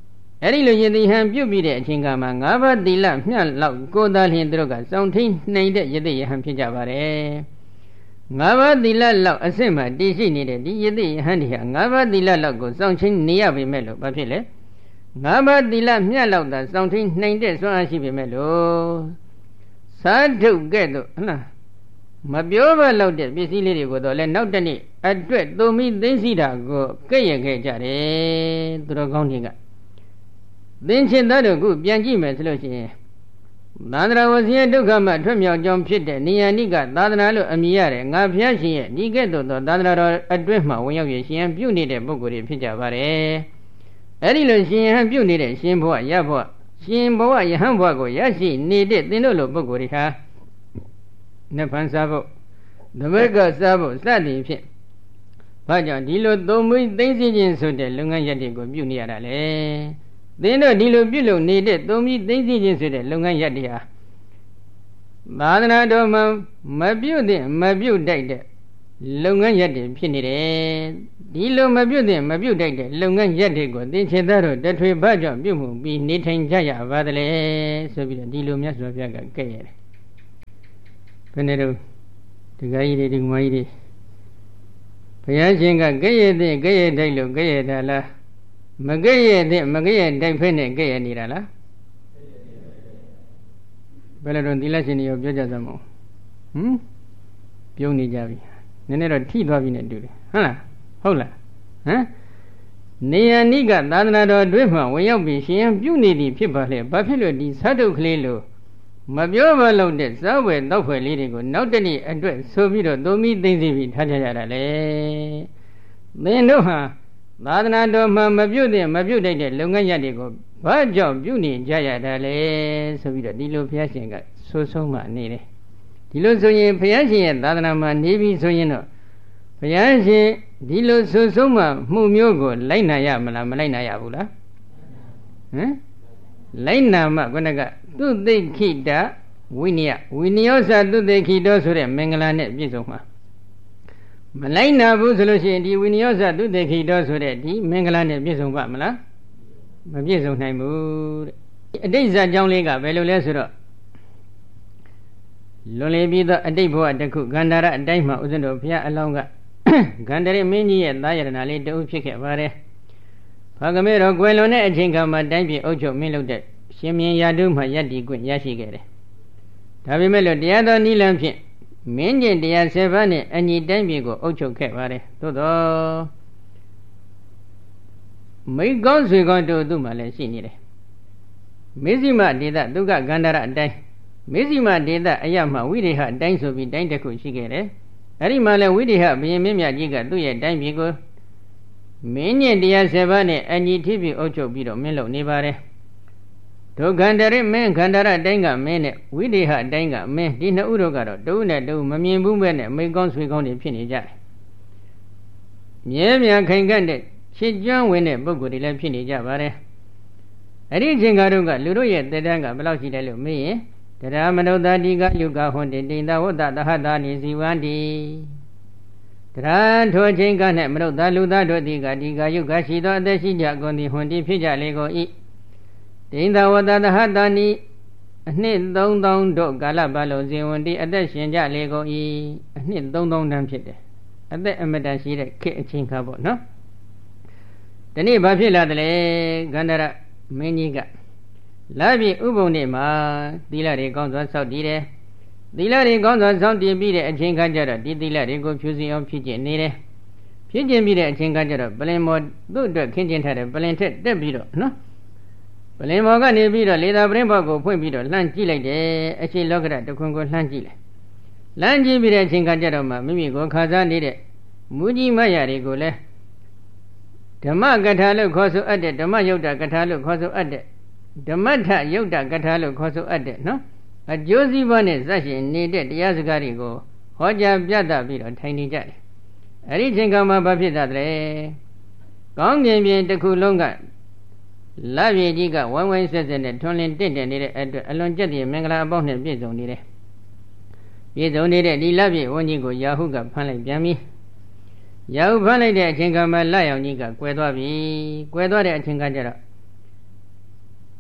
အဲ့ဒီလိုယတိဟံပြုတ်ပြီးတဲ့အချိန်ကမှ၅ပါးသီလမျှလောက်ကိုယ်သားလျင်သူတို့ကစောင့်ထိန်နှိမ်တဲ့ယတိယဟံဖြစ်ကြပါတယ်၅ပါးသီလလောက်အစစ်မှတည်ရှိနေတဲ့ဒီယတိယဟံဒီဟာ၅ပါးသီလလောက်ကိုစောင့်ချင်းနေရပေမဲ့လို့ဘာဖြစ်လဲ၅ပါးသီလမျှလောက်သာစောင့်ထိန်နှိမ်တဲ့စွမ်းအားရှိပေမဲ့လို့သာဓုကဲ့သို့ဟုတ်လားမပြောဘလောက်တဲ့ပစ္စည်းလေးတွေကိုတော့လဲနောက်တနေ့အတွက်သုံးပြီးသိသိတာကိုကဲ့ရဲ့ခဲ့ကြတယ်သူတော်ကောင်းတွေကသင်္ချင်သားတို့ကပြန်ကြည့်မယ်ဆိုလို့ရှိရင်သန္တရာဝစီရဲ့ဒုက္ခမှထွက်မြောက်ကြောင်းဖြစ်တဲ့နိယဏိကသာသနာလို့အမည်ရတယ်ငါဘုရားရှင်ရဲ့ဒီကဲ့သို့သောသာသနာတော်အတွင်းမှာဝင်ရောက်ရရှင်ပြုနေတဲ့ပုဂ္ဂိုလ်တွေဖြစ်ကြပါတယ်အဲ့ဒီလိုရှင်ဟန်ပြုနေတဲ့ရှင်ဘဝရဘဝရှင်ဘဝယဟန်ဘဝကိုရရှိနေတဲ့သင်တို့လိုပုဂ္ဂိုလ်တွေဟာနတ်ဖန်စားဖို့သမက်ကစားဖို့စသည်ဖြင့်ဘာကြောင့်ဒီလိုသုံးမွေးသိသိချင်းဆိုတဲ့လုပ်ငန်းရပ်တွေကိုပြုနေရတာလေသင်တို့ဒီလိုပြုလုပ်နေတဲ့သုံးပြီးသိသိချင်းဆိုတဲ့လုပ်ငန်းရပ်တွေဟာသာသနာတော်မှာမပြုတ်တဲ့မပြုတ်တိုက်တဲ့လုပ်ငန်းရပ်တွေဖြစ်နေတယ်ဒီလိုမပြုတ်တဲ့မပြုတ်တိုက်တဲ့လုပ်ငန်းရပ်တွေကိုသင်္ချေသားတို့တထွေဘာကြောင့်ပြုတ်မှုပြီးနေထိုင်ကြရပါသလဲဆိုပြီးတော့ဒီလိုမြတ်စွာဘုရားကကဲ့ရတယ်ဘယ်နဲ့တော့ဒီကကြီးတွေဒီမကြီးတွေဘုရားရှင်ကကဲ့ရဲ့တဲ့ကဲ့ရဲ့တိုက်လို့ကဲ့ရဲ့တာလားမကဲ့ရဲ့တဲ့မကဲ့ရဲ့တိုက်ဖက်နဲ့ကဲ့ရဲ့နေတာလားဘယ်လိုတော့သီလရှင်တွေရောပြောကြသမောပြုံးနေကြပြီနည်းနည်းတော့ထိသွားပြီနဲ့တူတယ်ဟုတ်လားဟုတ်လားဟမ်နေယနိကသာသနာတော်အတွင်းမှာဝင်ရောက်ပြီးရှင်ပြုနေသည်ဖြစ်ပါလေဘာဖြစ်လို့ဒီသတ္တုကလေးလို့မပြောမလို့တဲ့ဇဝေတောက်ဖွယ်လေးတွေကိုနောက်တနေ့အတွက်ဆိုပြီးတော့သုံးပြီးသိသိပြီးထားကြရတာလေသင်တို့ဟာသာသနာတော်မှာမပြုတ်တဲ့မပြုတ်တဲ့လုပ်ငန်းရပ်တွေကိုဘာကြောင့်ပြုနေကြရတာလဲဆိုပြီးတော့ဒီလိုဘုရားရှင်ကဆိုဆုံးမှနေတယ်ဒီလိုဆိုရင်ဘုရားရှင်ရဲ့သာသနာမှာနေပြီဆိုရင်တော့ဘုရားရှင်ဒီလိုဆိုဆုံးမှမှုမျိုးကိုလိုက်နာရမလားမလိုက်နာရဘူးလားဟမ်လိုက်နာမှခုနကသူသိခိတဝိနည်းဝိနည်းသသူသိခိတောဆိုတဲ့မင်္ဂလာနဲ့ပြည့်စုံမှာမလိုက်နာဘူးဆိုလို့ရှိရင်ဒီဝိနည်းသသူသိခိတောဆိုတဲ့ဒီမင်္ဂလာနဲ့ပြည့်စုံပါမလားမပြည့်စုံနိုင်ဘူးတဲ့အတိတ်ဇာတ်ကြောင်းလေးကဘယ်လိုလဲဆိုတော့လွန်လေပြီးသောအတိတ်ဘဝတစ်ခုဂန္ဓာရအတိုင်းမှာဥစဉ်တော်ဘုရားအလောင်းကဂန္ဓရမင်းကြီးရဲ့သားရတနာလေးတအုပ်ဖြစ်ခဲ့ပါတယ်။ဘာကမဲတော်ကွယ်လွန်တဲ့အချိန်ခါမှာတိုင်းပြည်အုပ်ချုပ်မင်းလုပ်တဲ့ရှင်မြင်းရာတုမှယတ္တိကွရရှိခဲ့တယ်။ဒါပေမဲ့လို့တရားတော်နိလန်းဖြင့်မင်းကျင့်တရား7ပါးနဲ့အညီတိုင်းပြည်ကိုအုပ်ချုပ်ခဲ့ပါတယ်။သို့တော့မိကောင်းဆွေကောင်းတို့သူ့မှာလည်းရှိနေတယ်။မေဇိမဒေသဒုက္ခဂန္ဓာရအတိုင်းမေဇိမဒေသအရမှဝိရိဟအတိုင်းဆိုပြီးတိုင်းတစ်ခုရှိခဲ့တယ်။အဲဒီမှာလည်းဝိရိဟဘုရင်မင်းမြတ်ကြီးကသူ့ရဲ့တိုင်းပြည်ကိုမင်းညင်တရား7ပါးနဲ့အညီထိပြီးအုပ်ချုပ်ပြီးတော့မင်းလုပ်နေပါတယ်။ဒုက္ခန္တရမင်းခန္ဓာရအတိုင်းကမင်းနဲ့ဝိရိဟအတိုင်းကမင်းဒီနှစ်ဦးတို့ကတော့တဦးနဲ့တဦးမမြင်ဘူးပဲနဲ့မိကောင်းဆွေကောင်းတွေဖြစ်နေကြတယ်။မြဲမြံခိုင်ခန့်တဲ့ရှစ်ကျွမ်းဝင်တဲ့ပုဂ္ဂိုလ်တွေလည်းဖြစ်နေကြပါတယ်။အဲ့ဒီအချိန်ကတော့လူတို့ရဲ့တည်တန်းကဘယ်လောက်ရှိတယ်လို့မေးရင်တရားမနုဿာတိကယုကဟွန်တိတိန်သဝတ္တသဟတာနိဇီဝန္တိတရားထိုချိန်ကနဲ့မနုဿာလူသားတို့သည်ကဒီကယုကရှိသောအသက်ရှိကြကုန်သည်ဟွန်တိဖြစ်ကြလေကုန်၏တိန်သဝတ္တသဟတာနိအနှစ်3000တို့ကာလပတ်လုံးဇေဝန္တိအသက်ရှင်ကြလေကုန်၏အနှစ်3000တန်းဖြစ်တယ်အသက်အမတန်ရှိတဲ့ခေတ်အချိန်ခါပေါ့နော်ဒီနေ့ဘာဖြစ်လာတယ်လဲဂန္ဓာရမင်းကြီးကလာပြီဥပုံနေ့မှာသီလတွေကောင်းစွာစောင့်တည်တယ်သီလတွေကောင်းစွာစောင့်တည်ပြီးတဲ့အချိန်ခါကျတော့ဒီသီလတွေကိုဖြူစင်အောင်ဖြည့်ကျင့်နေတယ်ဖြည့်ကျင့်ပြီးတဲ့အချိန်ခါကျတော့ပလင်မော်သူ့အတွက်ခင်းကျင်းထားတဲ့ပလင်ထက်တက်ပြီးတော့နော်ပလင်မော်ကနေပြီးတော့လေသာပရင်ဘောက်ကိုဖွင့်ပြီးတော့လှမ်းကြည့်လိုက်တယ်အရှိလောကရတခွန်ကိုလှမ်းကြည့်လိုက်လှမ်းကြည့်ပြီးတဲ့အချိန်ခါကျတော့မှမိမိကိုခါစားနေတဲ့မူကြီးမရတွေကိုလည်းဓမ္မကထာလို့ခေါ်ဆိုအပ်တဲ့ဓမ္မယုတ်တကထာလို့ခေါ်ဆိုအပ်တဲ့ဓမ္မထယုတ်တကထာလို့ခေါ်ဆိုအပ်တဲ့နော်အကျိုးစီးပွားနဲ့ဇတ်ရှင်နေတဲ့တရားစကားတွေကိုဟောကြားပြသပြီးတော့ထိုင်နေကြတယ်အဲ့ဒီချိန်ကမှဘာဖြစ်တာလဲကောင်းပြင်ပြင်တစ်ခုလုံးကလပြေကြီးကဝိုင်းဝိုင်းဆက်ဆက်နဲ့ထွန်းလင်းတင့်တယ်နေတဲ့အတွက်အလွန်ကြက်တဲ့မင်္ဂလာအပေါင်းနဲ့ပြည့်စုံနေတယ်ပြည့်စုံနေတဲ့ဒီလပြေဝန်းကြီးကိုယာဟုကဖမ်းလိုက်ပြန်ပြီယာဟုဖမ်းလိုက်တဲ့အချိန်ကမှလရောင်ကြီးကကွယ်သွားပြီကွယ်သွားတဲ့အချိန်ကကျတော့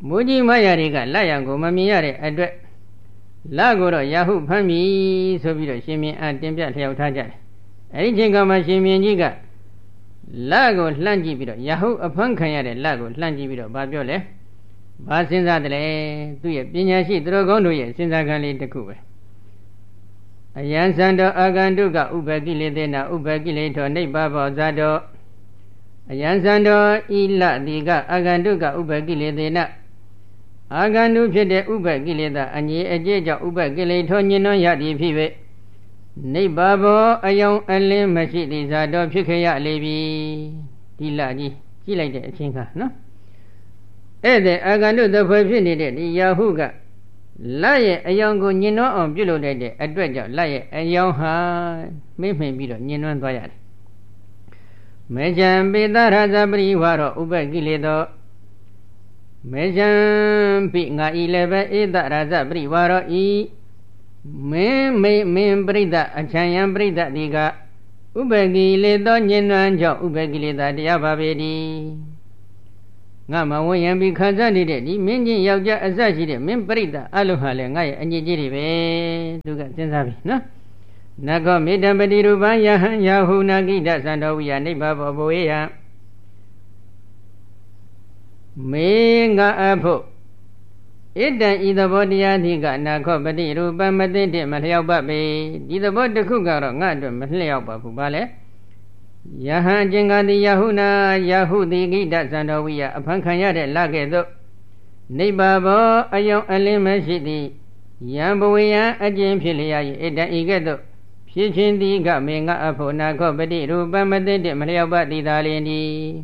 မူကြီးမရတွေကလက်ရံကိုမမြင်ရတဲ့အတွက်လက်ကိုတော့ရာဟုဖမ်းပြီဆိုပြီးတော့ရှင်မင်းအားတင်ပြလျှောက်ထားကြတယ်အဲဒီချိန်ကမှရှင်မင်းကြီးကလက်ကိုလှမ်းကြည့်ပြီးတော့ရာဟုအဖမ်းခံရတဲ့လက်ကိုလှမ်းကြည့်ပြီးတော့ဗာပြောလဲဘာစဉ်းစားတယ်လဲသူရဲ့ပညာရှိသူတော်ကောင်းတို့ရဲ့စဉ်းစားခံလေးတစ်ခုပဲအယံစံတော်အာဂန္တုကဥပကိလေသေနဥပကိလေထောနိဗ္ဗာဘောဇာတောအယံစံတော်ဤလတိကအာဂန္တုကဥပကိလေသေနအာဂန္တုဖြစ်တဲ့ဥပကိလေသာအငြိအကျေကြောင့်ဥပကိလေထောညင်နှောရသည်ဖြစ်၍နိဗ္ဗာဘောအယောင်အလင်းမရှိသည်ဇာတော်ဖြစ်ခရလေပြီဒီလကြီးကြည့်လိုက်တဲ့အချင်းကနော်ဧည့်သည်အာဂန္တုသဖွယ်ဖြစ်နေတဲ့ဒီယာဟုကလက်ရဲ့အယောင်ကိုညင်နှောအောင်ပြုလုပ်လိုက်တဲ့အတွက်ကြောင့်လက်ရဲ့အယောင်ဟာမိမ့်ပြီးတော့ညင်နှွမ်းသွားရတယ်မေဇံပိသရဇပရိဝါရောဥပကိလေသောမေဇံပိငါဤလည်းပဲဧတရဇပရိဝါရောဤမင်းပရိသအချံယံပရိသဒီကဥပကိလေသောညင်နှွမ်းကြောင့်ဥပကိလေသာတရားပါပေသည်ငါမဝင်ရန်ပြီးခံစားနေတဲ့ဒီမင်းချင်းယောက်ျားအစရှိတဲ့မင်းပရိသအလုံးဟာလည်းငါရဲ့အညစ်အကြေးတွေပဲသူကစဉ်းစားပြီနော်နကောမေတ္တပတိရူပံယဟံယာဟုနာကိတသံတော်ဝိယနိဗ္ဗာဘောဘဝေယမေငါအဖို့ဣတံဤသဘောတရားသည်ကနာခောပတိရူပံမသိတဲ့မလျောက်ပါပေဒီသဘောတစ်ခုကတော့ငါအတွက်မလျောက်ပါဘူးဗါလဲယဟံကျင်္ဂတိယဟုနာယဟုတိကိတသံတော်ဝိယအဖန်ခံရတဲ့လကဲ့သို့နိဗ္ဗာဘောအယောင်အလင်းမရှိသည်ယံဘဝေယံအကျင့်ဖြစ်လျာ၏ဣတံဤကဲ့သို့ဖြစ်ခြင်းသည်ကမေငါအဖို့နာခောပတိရူပံမသိတဲ့မလျောက်ပါသည်သာလျင်ဒီ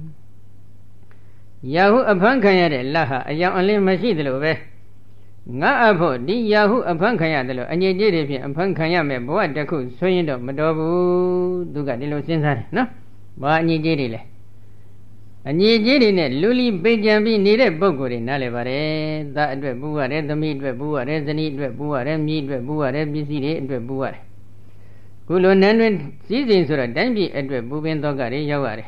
ယဟုအဖန်ခံရတဲ့လဟာအယောင်အလင်းမရှိသလိုပဲငါအဖို့ဒီယဟုအဖန်ခံရတယ်လို့အငြိကြေးတွေဖြင့်အဖန်ခံရမယ်ဘဝတစ်ခုဆိုရင်တော့မတော်ဘူးသူကဒီလိုစဉ်းစားတယ်နော်ဘာအငြိကြေးတွေလဲအငြိကြေးတွေနဲ့လူလီပိကြံပြီးနေတဲ့ပုံကိုယ်တွေနားလည်ပါတယ်သားအတွက်ပူရတယ်သမီးအတွက်ပူရတယ်ဇနီးအတွက်ပူရတယ်မြည်အတွက်ပူရတယ်ပစ္စည်းတွေအတွက်ပူရတယ်ခုလိုနန်းတွင်စည်းစိမ်ဆိုတော့တိုင်းပြည်အတွက်ပူပင်တော့ကတွေရောက်ရတယ်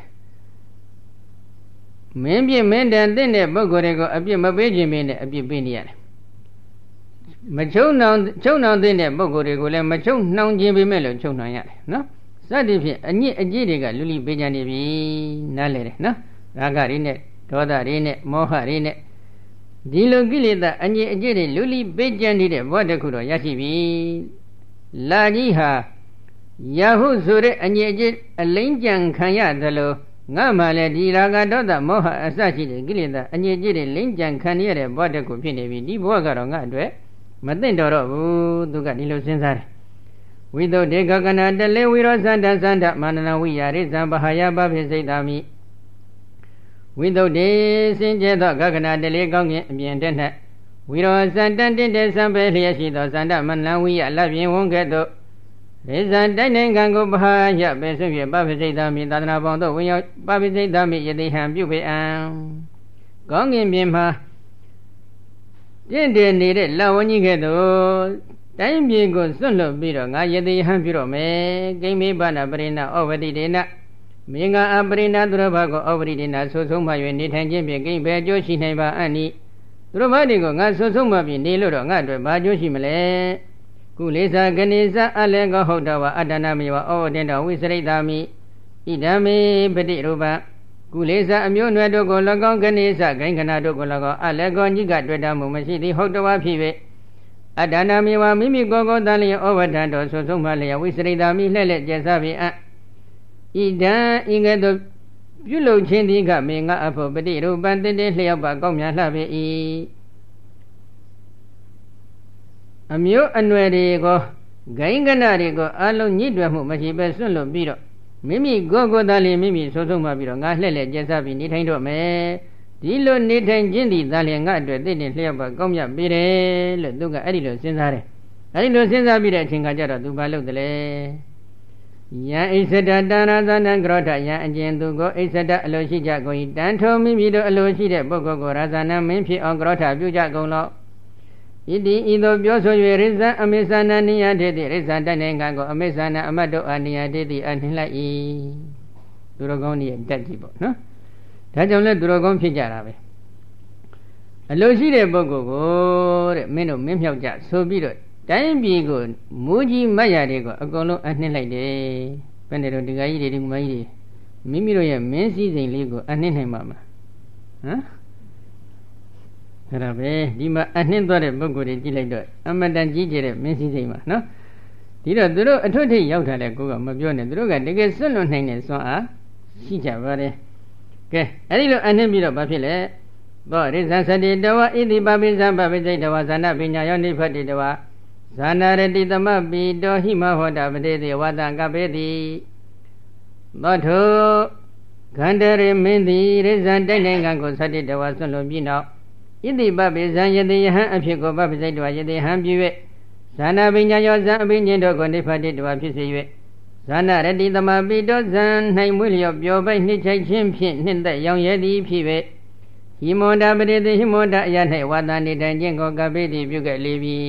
မင်းပြမင်းတန်တဲ့ပုံကိုယ်တွေကိုအပြစ်မပေးခြင်းမင်းနဲ့အပြစ်ပေးနေရတယ်မချုံနှောင်တဲ့ပုဂ္ဂိုလ်တွေကိုလည်းမချုံနှောင်ခြင်းပေမဲ့လို့ချုံနှောင်ရတယ်နော်စသည်ဖြင့်အညစ်အကြေးတွေကလူလီပေးကြနေပြီနားလဲတယ်နော်ရာဂတွေနဲ့ဒေါသတွေနဲ့မောဟတွေနဲ့ဒီလိုကိလေသာအညစ်အကြေးတွေလူလီပေးကြနေတဲ့ဘဝတစ်ခုတော့ရရှိပြီလာကြီးဟာယာဟုဆိုတဲ့အညစ်အကြေးအလိမ့်ကြံခံရသလိုငါမှလည်းဒီရာဂဒေါသမောဟအစရှိတဲ့ကိလေသာအညစ်အကြေးတွေလိမ့်ကြံခံရတဲ့ဘဝတစ်ခုဖြစ်နေပြီဒီဘဝကတော့ငါအတွက်မသိတော့တော့ဘူးသူကဒီလိုစဉ်းစားတယ်ဝိသုဒ္ဓေကကနာတလေဝိရောသန္တသန္တမာနနာဝိယာရိသံဘာဟာယပပိစိတ်တာမိဝိသုဒ္ဓေစင်ကြဲသောကကနာတလေကောင်းကင်အပြင်တည်း၌ဝိရောသန္တတင့်တဲ့စံပဲလျက်ရှိသောသန္တမနဝိယလပြင်းဝန်းကဲ့သို့ရိဇံတိုက်နိုင်ငံကိုဘာဟာယပဲဆွဖြင့်ပပိစိတ်တာမိသာသနာပေါင်းတို့ဝင်ရောက်ပပိစိတ်တာမိယတိဟံပြုပေအံကောင်းကင်ပြင်မှာပြင့်တယ်နေတဲ့လဝကြီးကဲ့သို့တိုင်းပြည်ကိုစွန့်လွတ်ပြီးတော့ငါယတိဟံပြုတော့မယ်ကိမေပနာပရိဏဩဝတိဒေနမင်္ဂအပရိဏသူတော်ဘာကိုဩဝတိဒေနဆိုဆုံးမှ၍နေထိုင်ခြင်းဖြင့်ကိဘယ်အကျိုးရှိနိုင်ပါအံ့ဤသူတော်ဘာတွေကိုငါဆိုဆုံးမှပြီးနေလို့တော့ငါအတွက်ဘာအကျိုးရှိမလဲကုလေသာကနေသအလည်းကောဟုတ်တော်ဝအတ္တနာမေဝဩဝတင်တော်ဝိစရိတာမိဣဒံမေပတိရူပကုလေသာအမျိုးအနွယ်တို့ကို၎င်းကနေသဂိင်္ဂနာတို့ကို၎င်းအလည်းကောကြီးကတွေ့တာမှုမရှိသည်ဟုတ်တော်ဖြစ်၍အတ္တနာမေဝမိမိကိုယ်ကိုယ်တန်လျင်ဩဝတ္တတော်ဆိုဆုံးမှလျက်ဝိစရိတာမိလှဲ့လက်ကျက်စားပြီးဣဒံဤကဲ့သို့ပြုလုပ်ခြင်းသည်ကမေငါအဖို့ပတိရူပံတည်တည်လျောက်ပါကောင်းမြတ်လှပေ၏အမျိုးအနွယ်တွေကိုဂိင်္ဂနာတွေကိုအလုံးညှိတွယ်မှုမရှိပဲစွန့်လွတ်ပြီးတော့မိမိကိုယ်ကိုယ်သားလျင်မိမိဆိုဆုံးမှပြီးတော့ငါလှဲ့လက်ကျက်စားပြီးနေထိုင်တော့မယ်ဒီလိုနေထိုင်ခြင်းသည်သားလျင်ငါအတွက်တည်တည်လျောက်ပါကောင်းမြတ်ပေတယ်လို့သူကအဲ့ဒီလိုစဉ်းစားတယ်အဲ့ဒီလိုစဉ်းစားပြီးတဲ့အချိန်ကကြတော့သူဘာလုပ်တယ်လဲယံဣစ္ဆဒတန္နာသနံကရောဓယံအကျဉ်သူကိုဣစ္ဆဒအလိုရှိကြကုန်၏တန်ထုံမိမိတို့အလိုရှိတဲ့ပုဂ္ဂိုလ်ကိုရာဇနာမင်းဖြစ်အောင်ကရောဓပြုကြကုန်လောဣတိဤသို့ပြောဆို၍ရိဇံအမေသနာနိယတေတိရိဇံတဏ္ဍကကိုအမေသနာအမတ်တို့အာနိယတေတိအနှင်းလိုက်၏သူတော်ကောင်းကြီးတက်ကြည့်ပေါ့နော်ဒါကြောင့်လဲသူတော်ကောင်းဖြစ်ကြတာပဲအလိုရှိတဲ့ပုဂ္ဂိုလ်ကိုတဲ့မင်းတို့မင်းမြောက်ကြဆိုပြီးတော့တိုင်းပြည်ကိုမူကြီးမတ်ရတွေကိုအကုန်လုံးအနှင်းလိုက်တယ်ဘယ်နဲ့တော့ဒီကကြီးတွေဒီမကြီးတွေမိမိတို့ရဲ့မင်းစည်းစိမ်လေးကိုအနှင်းနိုင်မှာမလားဟမ်အဲ့ဒါပဲဒီမှာအနှင်းသွားတဲ့ပုဂ္ဂိုလ်တွေကြည့်လိုက်တော့အမတန်ကြီးကျယ်တဲ့မင်းစည်းစိမ်ပါနော်ဒီတော့သူတို့အထွတ်ထိပ်ရောက်ထားတဲ့ကိုကမပြောနဲ့သူတို့ကတကယ်စွန့်လွတ်နိုင်တဲ့စွမ်းအားရှိကြပါတယ်ကဲအဲ့ဒီလိုအနှင်းပြီးတော့ဘာဖြစ်လဲသောရိဇံစတိတဝဣတိပပိဇံပပိစိတ်တဝဇာနာပညာယောနိဖတ်တိတဝဇာနာရတိသမပိတောဟိမဟောတာပတိတိဝတံကပေတိသောထုခန္ဓာရမင်းသည်ရိဇံတိုက်နိုင်ငံကိုသတ္တိတဝဆွလွန်ပြီးနောက်ဣတိပပိဇံယတိယဟံအဖြစ်ကိုပပိစိတ်တဝယတိဟံပြု၍ဇာနာပညာယောဇံအပိညင်တို့ကိုနိဖတ်တိတဝဖြစ်စေ၍ဇာနာရတိသမပိတောဇံ၌မွေးလျော်ပျော်ပိုက်နှိမ့်ချိုက်ခြင်းဖြင့်နှင့်သက်ရောင်ရဲသည်ဖြစ်၍ဟိမောဒပရိသေဟိမောဒအယ၌ဝါဒနေတိုင်ခြင်းကိုကပိတိပြုခဲ့လေပြီ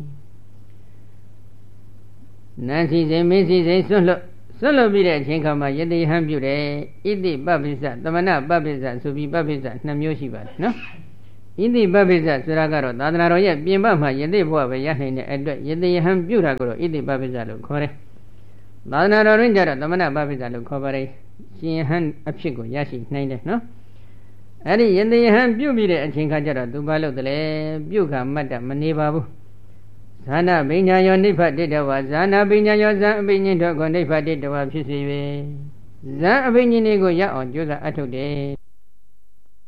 နန်းစီစဉ်မင်းစီစဉ်ဆွတ်လွတ်ပြီးတဲ့အချိန်ခါမှာယတိဟံပြုတယ်ဣတိပပိစ္ဆသမဏပပိစ္ဆဆိုပြီးပပိစ္ဆ2မျိုးရှိပါတယ်နော်ဣတိပပိစ္ဆဆိုတာကတော့သာသနာတော်ရဲ့ပြင်ပမှာယတိဘဝပဲရနိုင်တဲ့အတွက်ယတိဟံပြုတာကိုတော့ဣတိပပိစ္ဆလို့ခေါ်တယ်သာသနာတော်ရင်းကြတော့သမဏပပိစ္ဆလို့ခေါ်ပါတယ်ရှင်ဟံအဖြစ်ကိုရရှိနိုင်တယ်နော်အဲ့ဒီယတိဟံပြုတ်ပြီးတဲ့အချိန်ခါကျတော့သူဘာလို့တလဲပြုတ်ခါမတ်တမနေပါဘူးဇာနာပညာယောနိဖတ်တိတဝဇာနာပညာယောဇံအပိညင်တို့ကိုနိဖတ်တိတဝဖြစ်စေ၍ဇံအပိညင်တွေကိုရအောင်ကြိုးစားအထုတ်တယ်